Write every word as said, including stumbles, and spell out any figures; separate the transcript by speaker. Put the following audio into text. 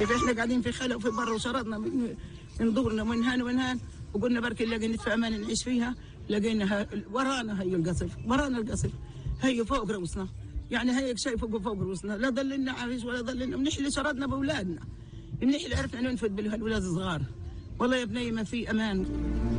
Speaker 1: كيف احنا قاعدين في خلا وفي برا وشردنا من من دورنا من هان ومن هان، وقلنا بركي نلاقي نتفى امان نعيش فيها، لقينا ورانا هي القصف، ورانا القصف هي فوق رؤوسنا، يعني هيك شيء فوق فوق رؤوسنا، لا ضللنا عايش ولا ضللنا بنحلي شردنا باولادنا، بنحلي عرفنا ننفد بالولاد الصغار، والله يا بني ما في امان.